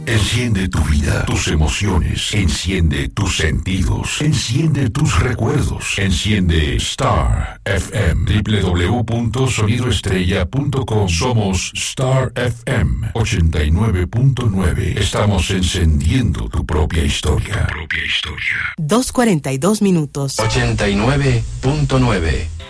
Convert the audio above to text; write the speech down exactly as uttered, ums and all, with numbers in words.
Enciende tu vida, tus emociones, enciende tus sentidos, enciende tus recuerdos, enciende Star F M, doble u doble u doble u punto sonido estrella punto com. Somos Star F M ochenta y nueve punto nueve. Estamos encendiendo tu propia historia. Tu propia historia. dos cuarenta y dos minutos. ochenta y nueve punto nueve.